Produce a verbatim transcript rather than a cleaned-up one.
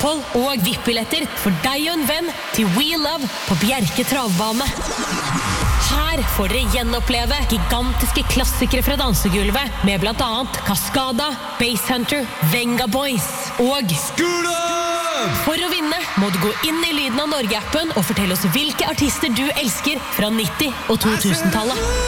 opphold og V I P-billetter for deg og en venn til We Love på Bjerke travbane. Her får dere gjenoppleve gigantiske klassikere fra dansegulvet med blant annet Cascada, Basshunter, Venga Boys og Skula! For å vinne må du gå inn i Lyden av Norge-appen og fortelle oss hvilke artister du elsker fra nitti- og to tusen-tallet.